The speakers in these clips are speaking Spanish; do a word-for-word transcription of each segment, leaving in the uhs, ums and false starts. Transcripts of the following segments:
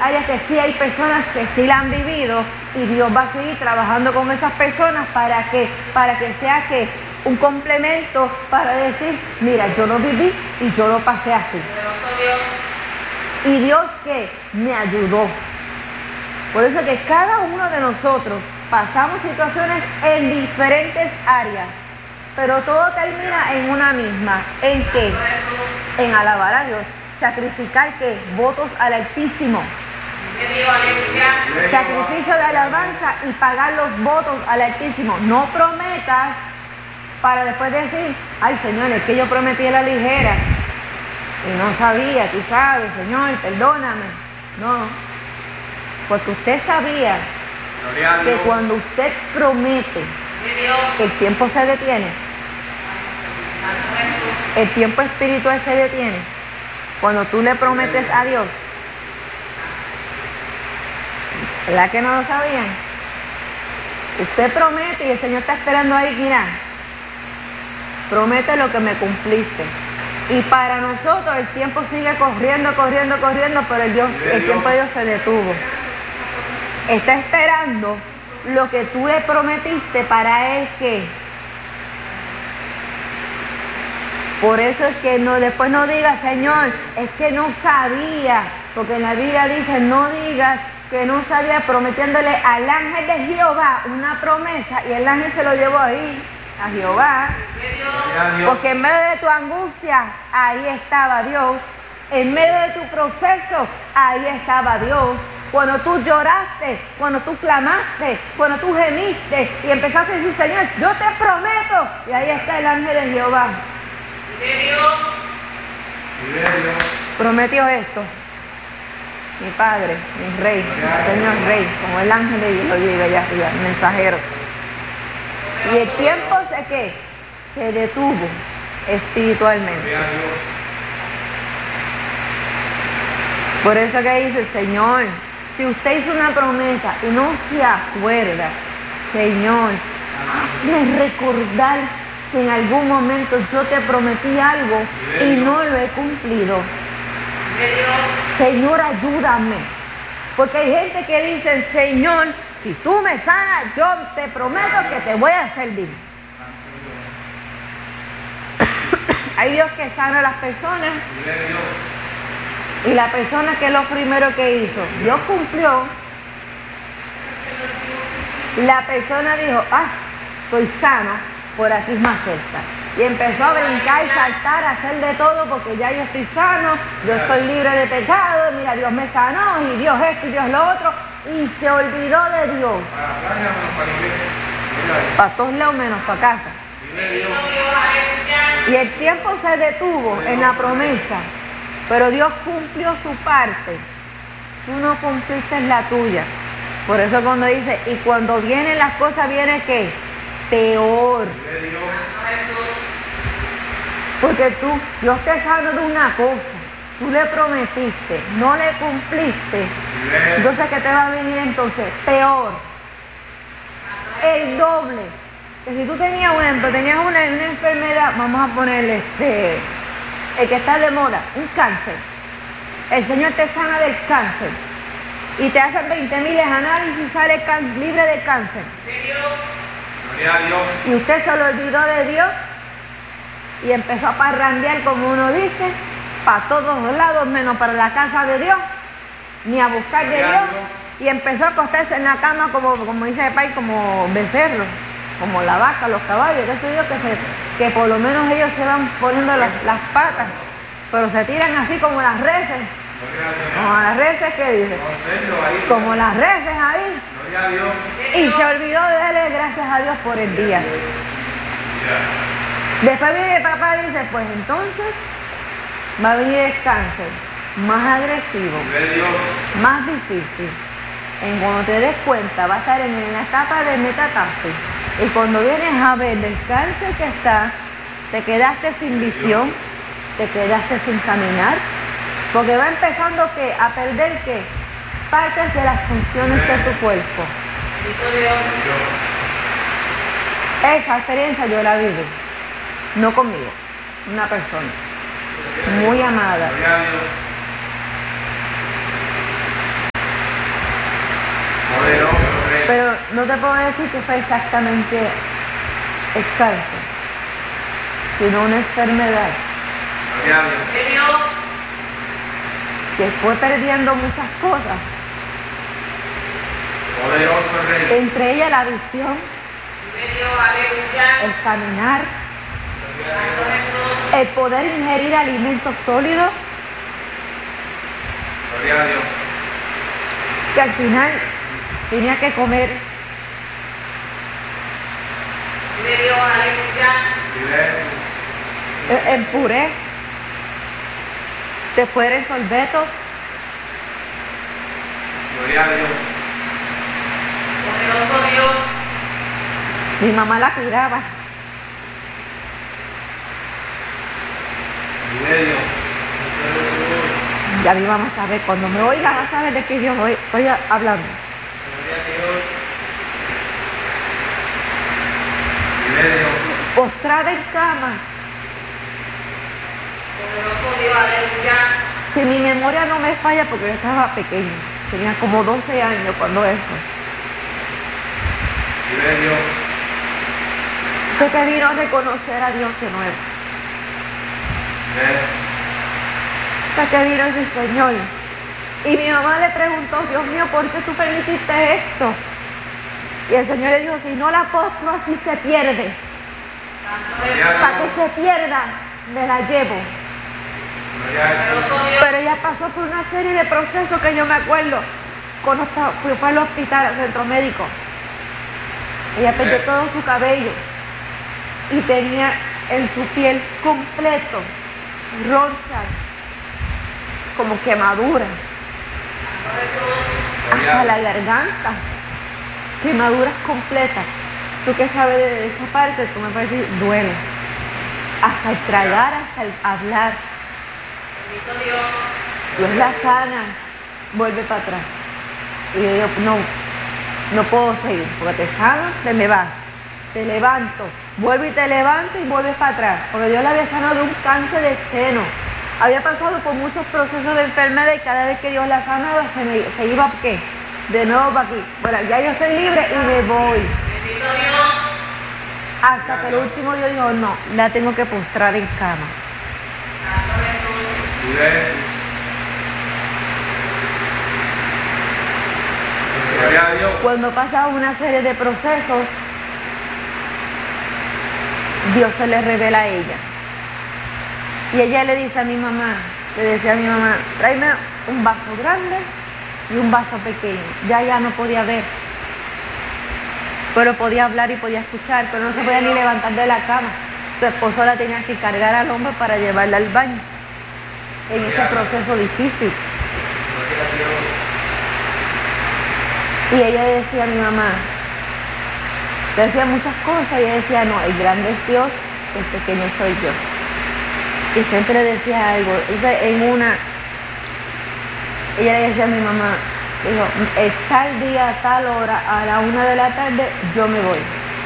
áreas que sí hay personas que sí la han vivido y Dios va a seguir trabajando con esas personas para que, para que sea que un complemento para decir, mira, yo lo viví y yo lo pasé así. Y Dios que me ayudó. Por eso que cada uno de nosotros pasamos situaciones en diferentes áreas, pero todo termina en una misma. ¿En qué? En alabar a Dios. Sacrificar ¿qué? Votos al Altísimo. Sacrificio de alabanza y pagar los votos al Altísimo. No prometas para después decir, ay Señor, es que yo prometí a la ligera y no sabía, tú sabes, Señor, perdóname. No, porque usted sabía que cuando usted promete, el tiempo se detiene. El tiempo espiritual se detiene. Cuando tú le prometes a Dios. ¿Verdad que no lo sabían? Usted promete y el Señor está esperando ahí, mira, promete lo que me cumpliste. Y para nosotros el tiempo sigue corriendo, corriendo, corriendo, pero el, Dios, el tiempo de Dios se detuvo. Está esperando lo que tú le prometiste para Él que. Por eso es que no, después no digas, Señor, es que no sabía, porque en la Biblia dice, no digas que no sabía, prometiéndole al ángel de Jehová una promesa, y el ángel se lo llevó ahí, a Jehová, porque en medio de tu angustia, ahí estaba Dios, en medio de tu proceso, ahí estaba Dios. Cuando tú lloraste, cuando tú clamaste, cuando tú gemiste, y empezaste a decir, Señor, yo te prometo, y ahí está el ángel de Jehová. Prometió esto. Mi Padre, mi Rey, mi Señor Rey, como el ángel de Dios lo llega allá arriba, el mensajero. Y el tiempo se que se detuvo espiritualmente. Por eso que dice, Señor, si usted hizo una promesa y no se acuerda, Señor, hazme recordar si en algún momento yo te prometí algo y no lo he cumplido. Señor, ayúdame. Porque hay gente que dice, Señor, si tú me sanas, yo te prometo que te voy a servir. Hay Dios que sana a las personas. Y la persona, que es lo primero que hizo, Dios cumplió. La persona dijo, ah, estoy sano, por aquí es más cerca. Y empezó a brincar, saltar, a hacer de todo, porque ya yo estoy sano, yo estoy libre de pecado, mira, Dios me sanó, y Dios esto y Dios lo otro, y se olvidó de Dios. Para todos lados menos para casa. Y el tiempo se detuvo en la promesa, pero Dios cumplió su parte. Tú no cumpliste la tuya. Por eso cuando dice, y cuando vienen las cosas, viene ¿qué? Peor. Porque tú, Dios te sana de una cosa, tú le prometiste, no le cumpliste, entonces ¿qué te va a venir entonces? Peor. El doble. Que si tú tenías, por ejemplo, tenías una, una enfermedad, vamos a ponerle este, el que está de moda, un cáncer. El Señor te sana del cáncer y te hacen veinte mil análisis y sale can, libre de cáncer. Y usted se lo olvidó de Dios y empezó a parrandear, como uno dice, para todos lados menos para la casa de Dios, ni a buscar de Dios, y empezó a acostarse en la cama como, como dice el país, como becerro, como la vaca, los caballos, qué sé yo, que, se, que por lo menos ellos se van poniendo las, las patas, pero se tiran así como las reses, como las reses que dice, como las reses ahí, y se olvidó de darle gracias a Dios por el día. Después viene el papá y dice, pues entonces va a venir el cáncer más agresivo, más difícil. En cuando te des cuenta, va a estar en, en la etapa de metástasis. Y cuando vienes a ver del cáncer que está, te quedaste sin visión, te quedaste sin caminar, porque va empezando ¿qué? A perder ¿qué? Partes de las funciones de tu cuerpo. Esa experiencia yo la viví. No conmigo, una persona muy amada. no te puedo decir que fue exactamente el cáncer, sino una enfermedad que fue perdiendo muchas cosas. Entre ellas la visión, el caminar, el poder ingerir alimentos sólidos, que al final tenía que comer en puré, después era en sorbeto. Gloria a Dios. Poderoso Dios. Mi mamá la cuidaba. Gloria a Dios. Ya mi mamá sabe, cuando me oiga va a saber de qué Dios voy, estoy hablando. Gloria a Dios. Gloria a Dios. Postrada en cama. Poderoso Dios, aleluya. Si mi memoria no me falla, porque yo estaba pequeña, tenía como doce años cuando eso. Gloria a Dios. Fue que vino a reconocer a Dios de nuevo. Amén. Fue que vino ese Señor. Y mi mamá le preguntó, Dios mío, ¿por qué tú permitiste esto? Y el Señor le dijo, si no la postro así se pierde. Para que se pierda, me la llevo. Gloria a Dios. Poderoso Dios. Pero ella pasó por una serie de procesos que yo me acuerdo. Cuando estaba, fue fue al hospital, al centro médico. Ella perdió todo su cabello. Y tenía en su piel completo ronchas, como quemaduras. Hasta la garganta. Quemaduras completas. Tú que sabes de esa parte, tú me parece decir, duele. Hasta el tragar, hasta el hablar. Bendito Dios. Dios la sana, vuelve para atrás. Y yo digo, no, no puedo seguir, porque te sano, te me vas. Te levanto, vuelvo y te levanto y vuelves para atrás. Porque Dios la había sanado de un cáncer de seno. Había pasado por muchos procesos de enfermedad y cada vez que Dios la sanaba se, me, se iba, ¿qué? De nuevo para aquí. Bueno, ya yo estoy libre y me voy. Bendito Dios. Hasta que el último Dios dijo, no, la tengo que postrar en cama. Santo Jesús. Gloria a Jesús. Gloria a Dios. Cuando pasaba una serie de procesos, Dios se le revela a ella. Y ella le dice a mi mamá, le decía a mi mamá, tráeme un vaso grande y un vaso pequeño. Ya ya no podía ver, pero podía hablar y podía escuchar, pero no se podía ni levantar de la cama. Su esposo la tenía que cargar al hombro para llevarla al baño en ese proceso difícil. Gloria a Dios. Y ella decía a mi mamá, le decía muchas cosas y ella decía, no, el grande es Dios, el pequeño soy yo. Y siempre le decía algo. Entonces, en una, ella le decía a mi mamá, dijo, "Es tal día, tal hora, a la una de la tarde, yo me voy".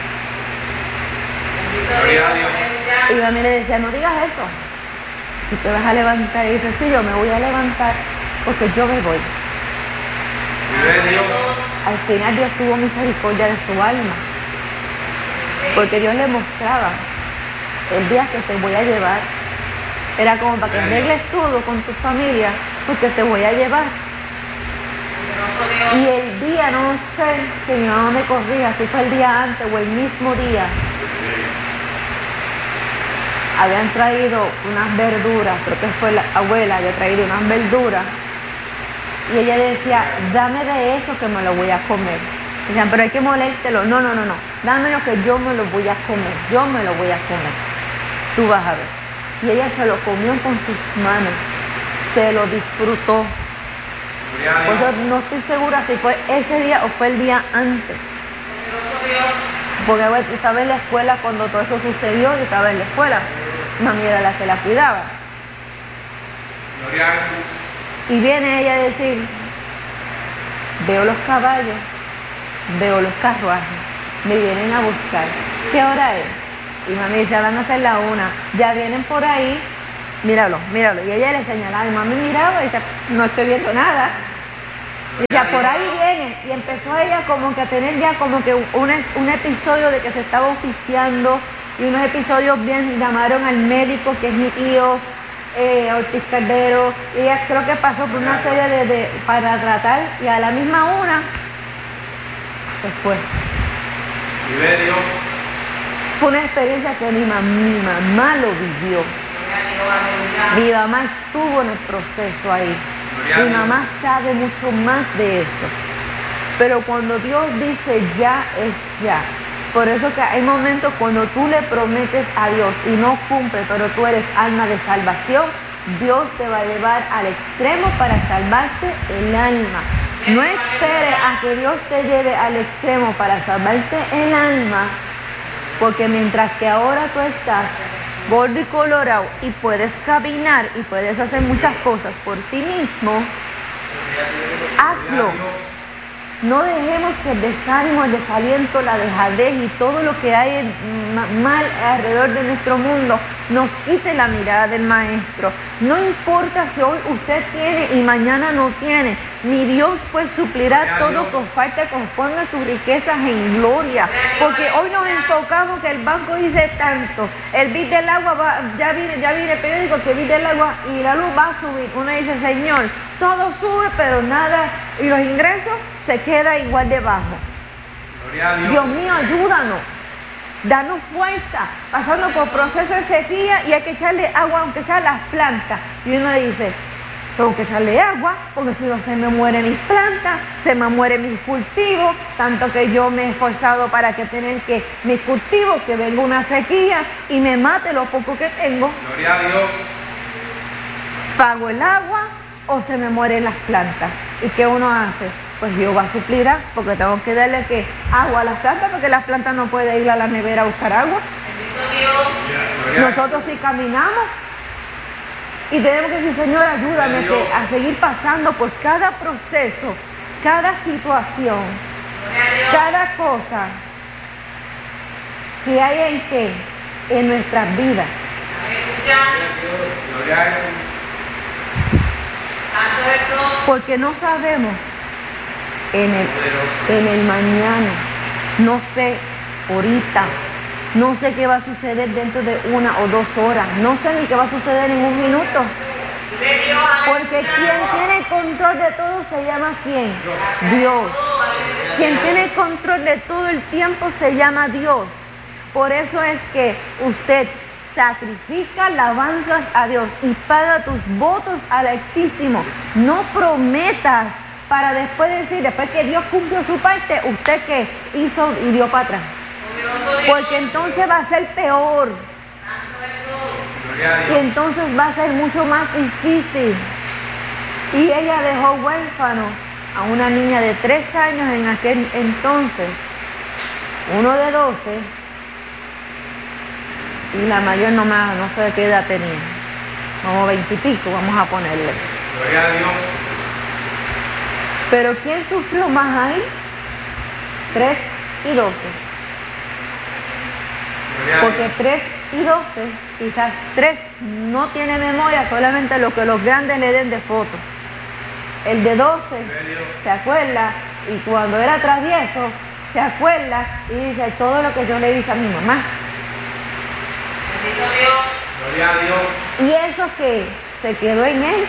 Bendito Gloria Dios. a Dios. Y Aleluya. mami le decía, no digas eso. Y te vas a levantar. Y dice, sí, yo me voy a levantar porque yo me voy. Gloria a Dios. Jesús. Al final Dios tuvo misericordia de su alma. Porque Dios le mostraba el día que te voy a llevar. Era como para que arregles todo con tu familia, porque te voy a llevar. Poderoso Y Dios. el día, no sé, que mi mamá me corrija, si fue el día antes o el mismo día, habían traído unas verduras, creo que fue la abuela, había traído unas verduras. Y ella decía, dame de eso que me lo voy a comer. Decían, pero hay que molértelo. No, no, no, no. Dame lo que yo me lo voy a comer. Yo me lo voy a comer. Tú vas a ver. Y ella se lo comió con sus manos. Se lo disfrutó. Gloria a Por Dios. eso no estoy segura si fue ese día o fue el día antes. Poderoso Dios. Porque bueno, yo estaba en la escuela cuando todo eso sucedió. Yo estaba en la escuela. Mami era la que la cuidaba. Gloria a Jesús. Y viene ella a decir, veo los caballos, veo los carruajes, me vienen a buscar. ¿Qué hora es? Y mami dice, van a ser la una. Ya vienen por ahí, míralo, míralo. Y ella le señalaba, y mami miraba y dice, no estoy viendo nada. Y ya por ahí viene. Y empezó ella como que a tener ya como que un, un, un episodio de que se estaba oficiando. Y unos episodios bien, llamaron al médico que es mi tío, eh, Ortiz Caldero. Y ella creo que pasó por una serie de, de para tratar. Y a la misma hora se fue. Vive Dios. Fue una experiencia que mi, mam mi mamá lo vivió. Mi mamá estuvo en el proceso ahí. Mi mamá sabe mucho más de eso. Pero cuando Dios dice ya, es ya. Por eso que hay momentos cuando tú le prometes a Dios y no cumple, pero tú eres alma de salvación, Dios te va a llevar al extremo para salvarte el alma. No esperes a que Dios te lleve al extremo para salvarte el alma, porque mientras que ahora tú estás gordo y colorado y puedes caminar y puedes hacer muchas cosas por ti mismo, hazlo. No dejemos que el desánimo, el desaliento, la dejadez y todo lo que hay mal alrededor de nuestro mundo nos quite la mirada del Maestro. No importa si hoy usted tiene y mañana no tiene, mi Dios pues suplirá todo con falta conforme a sus riquezas en gloria. Porque hoy nos enfocamos que el banco dice tanto, el bill del agua va, ya viene, ya viene el periódico que el bill del agua y la luz va a subir. Uno dice, Señor, todo sube pero nada, y los ingresos se queda igual de bajo. Gloria a Dios. Dios mío, ayúdanos, danos fuerza, pasando por proceso de sequía y hay que echarle agua aunque sea a las plantas. Y uno dice, tengo que echarle agua porque si no se me mueren mis plantas, se me mueren mis cultivos, tanto que yo me he esforzado para que tener que mis cultivos, que venga una sequía y me mate lo poco que tengo. Gloria a Dios. Pago el agua o se me mueren las plantas. ¿Y qué uno hace? Pues Dios va a suplir, porque tengo que darle ¿qué? Agua a las plantas, porque las plantas no pueden ir a la nevera a buscar agua. Nosotros sí caminamos y tenemos que decir, Señor, ayúdame que, a seguir pasando por cada proceso, cada situación, cada cosa que hay en qué, en nuestras vidas. Gloria a Jesús. Porque no sabemos en el, en el mañana, no sé ahorita, no sé qué va a suceder dentro de una o dos horas, no sé ni qué va a suceder en un minuto. Porque quien tiene el control de todo se llama ¿quién? Dios. Quien tiene el control de todo el tiempo se llama Dios. Por eso es que usted sacrifica alabanzas a Dios y paga tus votos al Altísimo. No prometas para después decir, después que Dios cumplió su parte, usted que hizo y dio para atrás. Porque entonces va a ser peor. Y entonces va a ser mucho más difícil. Y ella dejó huérfano a una niña de tres años en aquel entonces, uno de doce, y la mayor no, más, no sé qué edad tenía, como veintipico, vamos a ponerle. Gloria a Dios. Pero ¿quién sufrió más ahí? tres y doce. Porque tres y doce, quizás tres no tiene memoria, solamente lo que los grandes le den de foto. El de doce se acuerda, y cuando era travieso, se acuerda y dice todo lo que yo le hice a mi mamá. Bendito Dios. Gloria a Dios. Y eso que se quedó en él.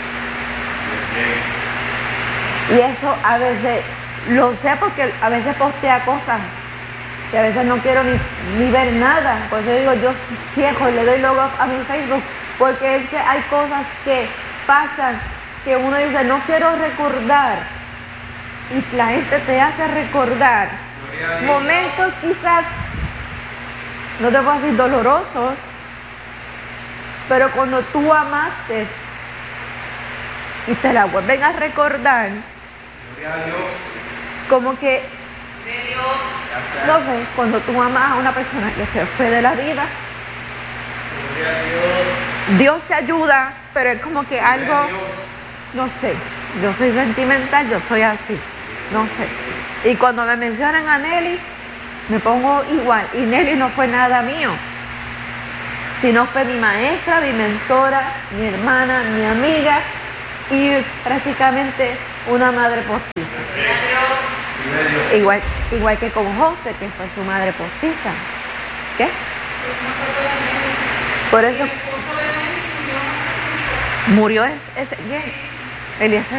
Y eso a veces, lo sé porque a veces postea cosas que a veces no quiero ni, ni ver nada. Por eso digo, yo cierro y le doy logo a mi Facebook, porque es que hay cosas que pasan que uno dice, no quiero recordar. Y la gente te hace recordar momentos quizás, no te puedo decir dolorosos, pero cuando tú amaste y te la vuelven a recordar, Gloria a Dios. como que, De Dios. no sé, cuando tú amas a una persona que se fue de la vida, Gloria a Dios. Dios te ayuda, pero es como que algo, Gloria a Dios. no sé, yo soy sentimental, yo soy así, no sé. Y cuando me mencionan a Nelly, me pongo igual. Y Nelly no fue nada mío, sino fue mi maestra, mi mentora, mi hermana, mi amiga, y prácticamente una madre postiza. Gloria a Dios. Gloria a Dios. Igual, igual que con José, que fue su madre postiza. ¿Qué? Por eso murió ese, ese ¿quién? Eliezer.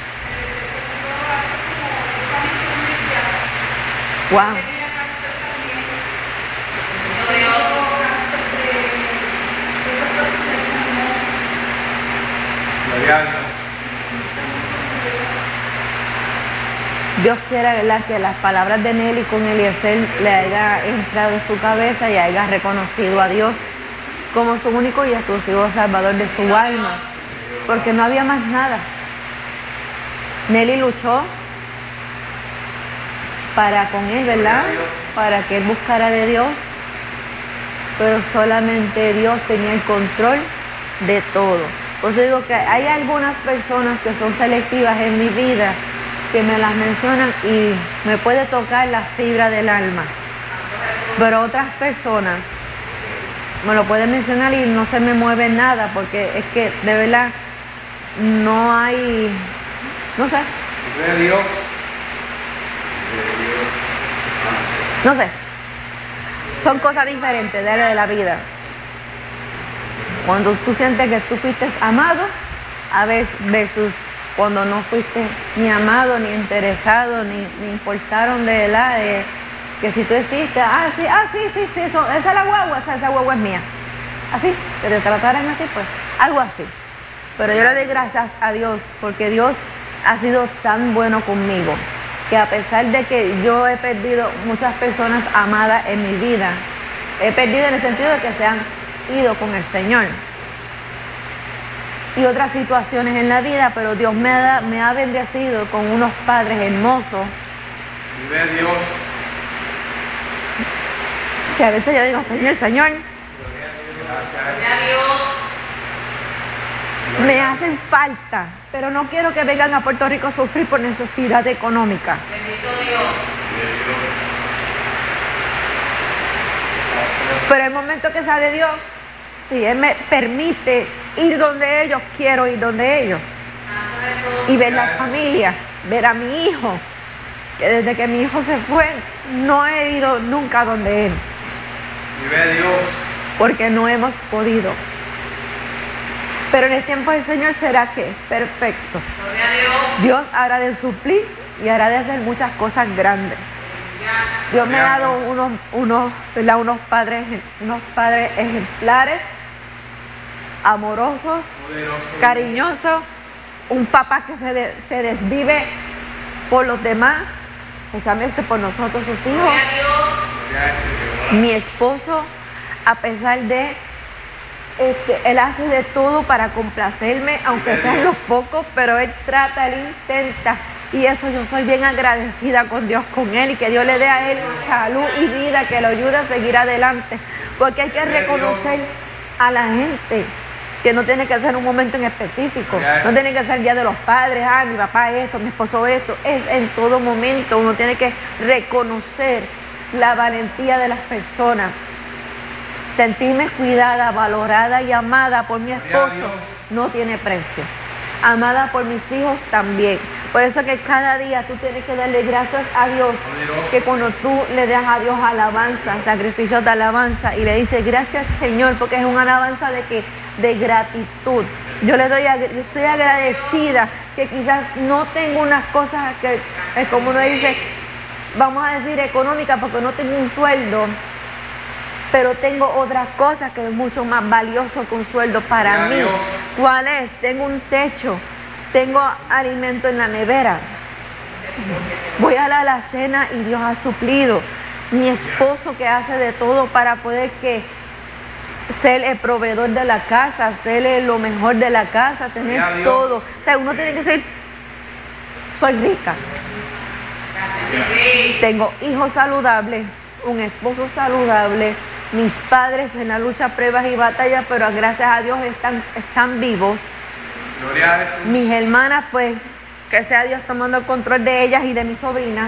Wow. Bendito Dios. Gloria a Dios. Dios quiera, ¿verdad?, que las palabras de Nelly con Eliezer le haya entrado en su cabeza y haya reconocido a Dios como su único y exclusivo Salvador de su alma, porque no había más nada. Nelly luchó para con él, ¿verdad?, para que él buscara de Dios, pero solamente Dios tenía el control de todo. Por eso digo que hay algunas personas que son selectivas en mi vida, que me las mencionan y me puede tocar la fibra del alma, pero otras personas me lo pueden mencionar y no se me mueve nada, porque es que de verdad no hay, no sé, Gloria a Dios. no sé, son cosas diferentes de la, de la vida. Cuando tú sientes que tú fuiste amado, a ver, versus cuando no fuiste ni amado, ni interesado, ni, ni importaron de la eh, que si tú hiciste, ah, sí, ah, sí, sí, sí, eso, esa es la guagua, esa, esa guagua es mía. Así, que te trataran así, pues, algo así. Pero yo le doy gracias a Dios, porque Dios ha sido tan bueno conmigo, que a pesar de que yo he perdido muchas personas amadas en mi vida, he perdido en el sentido de que se han ido con el Señor, y otras situaciones en la vida, pero Dios me ha, me ha bendecido con unos padres hermosos, Gloria a Dios. que a veces yo digo, Señor, Señor, Gloria a Dios. me hacen falta, pero no quiero que vengan a Puerto Rico a sufrir por necesidad económica. Bendito Dios. Pero el momento que sea de Dios, si Él me permite ir donde ellos, quiero ir donde ellos. Santo Jesús. Y ver la familia, ver a mi hijo, que desde que mi hijo se fue, no he ido nunca donde él, Gloria a Dios. porque no hemos podido. Pero en el tiempo del Señor será que perfecto. Gloria a Dios. Dios hará de suplir y hará de hacer muchas cosas grandes. Dios me ha dado unos, unos, ¿verdad?, unos padres, unos padres ejemplares, amorosos, Poderoso. cariñosos, un papá que se, de- se desvive por los demás, especialmente por nosotros, sus hijos. Gloria a Dios. Gloria a Dios. Mi esposo, a pesar de, este, él hace de todo para complacerme, aunque sean los pocos, pero él trata, él intenta. Y eso yo soy bien agradecida con Dios, con él, y que Dios le dé a él salud y vida, que lo ayude a seguir adelante. Porque hay que reconocer a la gente que no tiene que ser un momento en específico, no tiene que ser el día de los padres, ah, mi papá esto, mi esposo esto, es en todo momento. Uno tiene que reconocer la valentía de las personas, sentirme cuidada, valorada y amada por mi esposo no tiene precio, amada por mis hijos también. Por eso que cada día tú tienes que darle gracias a Dios, que cuando tú le das a Dios alabanza, sacrificio de alabanza, y le dices gracias Señor, porque es una alabanza de que de gratitud. Yo le doy, yo estoy agradecida que quizás no tengo unas cosas que, es como uno dice, vamos a decir económicas, porque no tengo un sueldo, pero tengo otras cosas que es mucho más valioso que un sueldo para mí. ¿Cuál es? Tengo un techo, tengo alimento en la nevera, voy a la alacena y Dios ha suplido. Mi esposo que hace de todo para poder que ser el proveedor de la casa, ser lo mejor de la casa, tener todo. O sea, uno tiene que ser, soy rica, tengo hijos saludables, un esposo saludable, mis padres en la lucha, pruebas y batallas, pero gracias a Dios están, están vivos. Gloria a Jesús. Mis hermanas, pues, que sea Dios tomando el control de ellas y de mis sobrinas.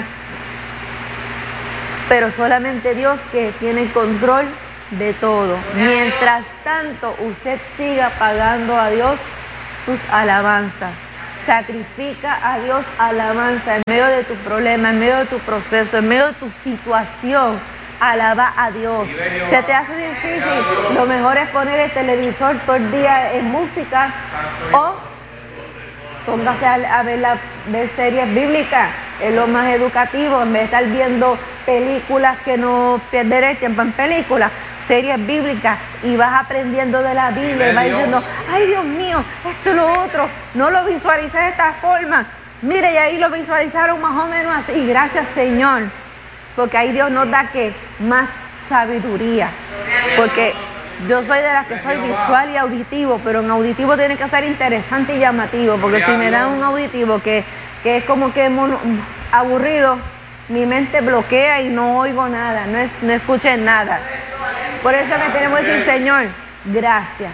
Pero solamente Dios que tiene el control de todo. Mientras tanto, usted siga pagando a Dios sus alabanzas. Sacrifica a Dios alabanza en medio de tu problema, en medio de tu proceso, en medio de tu situación. Alaba a Dios. Se te hace difícil, lo mejor es poner el televisor todo el día en música o póngase a, a ver, la, ver series bíblicas, es lo más educativo, en vez de estar viendo películas que no perder el tiempo en películas, series bíblicas, y vas aprendiendo de la Biblia y vas diciendo, ay Dios mío, esto y lo otro, no lo visualicé de esta forma, mire, y ahí lo visualizaron más o menos así, gracias Señor, porque ahí Dios nos da que más sabiduría, porque yo soy de las que soy visual y auditivo, pero en auditivo tiene que ser interesante y llamativo, porque si me dan un auditivo que, que es como que mono, aburrido, mi mente bloquea y no oigo nada, no, es, no escuché nada. Por eso que tenemos que decir, Señor, gracias.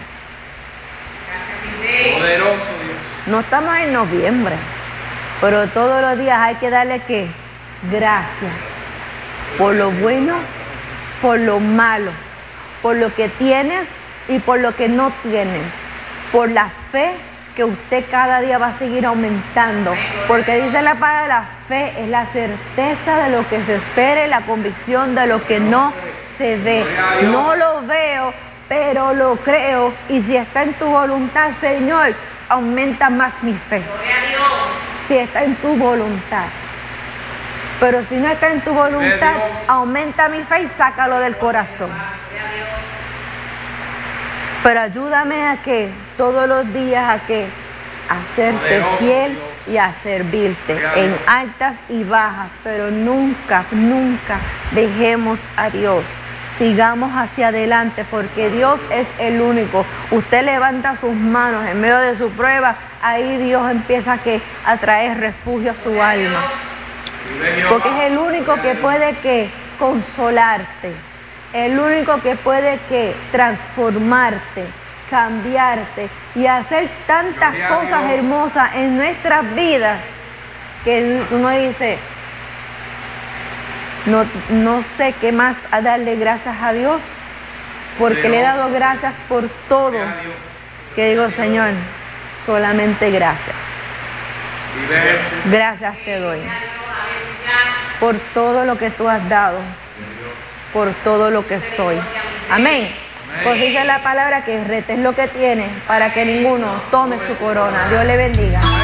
Poderoso Dios. No estamos en noviembre, pero todos los días hay que darle que gracias por lo bueno, por lo malo, por lo que tienes y por lo que no tienes, por la fe que usted cada día va a seguir aumentando, porque dice la palabra, la fe es la certeza de lo que se espera y la convicción de lo que no se ve. No lo veo, pero lo creo, y si está en tu voluntad, Señor, aumenta más mi fe. Si está en tu voluntad. Pero si no está en tu voluntad, aumenta mi fe y sácalo del corazón. Pero ayúdame a que todos los días a que a serte fiel y a servirte en altas y bajas, pero nunca, nunca dejemos a Dios. Sigamos hacia adelante, porque Dios es el único. Usted levanta sus manos en medio de su prueba, ahí Dios empieza a, que, a traer refugio a su alma. Porque es el único que puede que consolarte, el único que puede que transformarte, cambiarte y hacer tantas cosas hermosas en nuestras vidas que tú no dices, no, no sé qué más a darle gracias a Dios, porque le he dado gracias por todo, que digo, Señor, solamente gracias. Gracias te doy por todo lo que tú has dado, por todo lo que soy. Amén. Pues dice la palabra que retes lo que tienes para que ninguno tome su corona. Dios le bendiga.